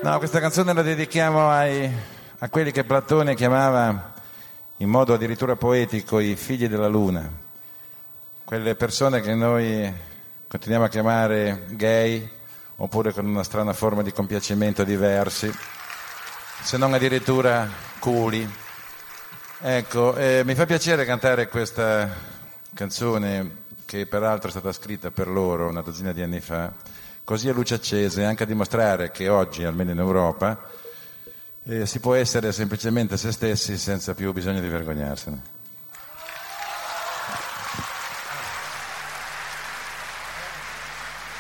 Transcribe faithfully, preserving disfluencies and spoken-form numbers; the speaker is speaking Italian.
No, questa canzone la dedichiamo ai, a quelli che Platone chiamava in modo addirittura poetico i figli della luna, quelle persone che noi continuiamo a chiamare gay oppure con una strana forma di compiacimento diversi, se non addirittura culi. Ecco, eh, mi fa piacere cantare questa canzone che peraltro è stata scritta per loro una dozzina di anni fa, così a luce accesa, e anche a dimostrare che oggi, almeno in Europa, eh, si può essere semplicemente se stessi senza più bisogno di vergognarsene.